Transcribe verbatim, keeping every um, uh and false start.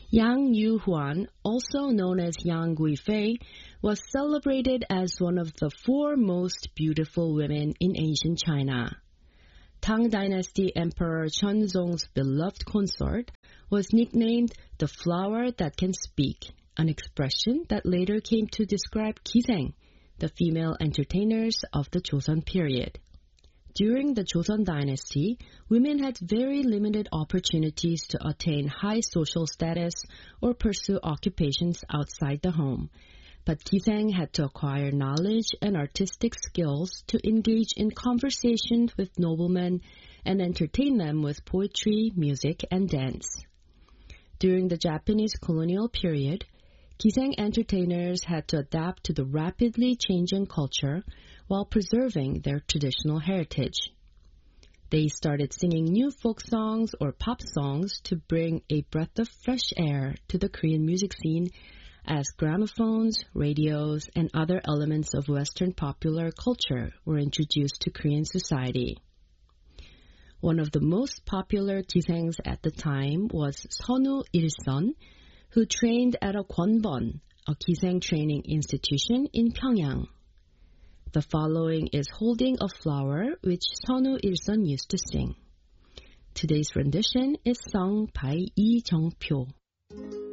Yang Yu-huan, also known as Yang Guifei, was celebrated as one of the four most beautiful women in ancient China. Tang Dynasty Emperor Chunzong's beloved consort was nicknamed the flower that can speak, an expression that later came to describe Kiseng, the female entertainers of the Joseon period. During the Joseon dynasty, women had very limited opportunities to attain high social status or pursue occupations outside the home. But Kiseng had to acquire knowledge and artistic skills to engage in conversations with noblemen and entertain them with poetry, music, and dance. During the Japanese colonial period, Kiseng entertainers had to adapt to the rapidly changing culture while preserving their traditional heritage. They started singing new folk songs or pop songs to bring a breath of fresh air to the Korean music scene as gramophones, radios, and other elements of Western popular culture were introduced to Korean society. One of the most popular Kisengs at the time was Seonwoo Il-sun, who trained at a Kwonbon, a Kiseng training institution in Pyongyang. The following is Holding a Flower, which Seonwoo Il-sun used to sing. Today's rendition is sung by Lee Jung-pyo.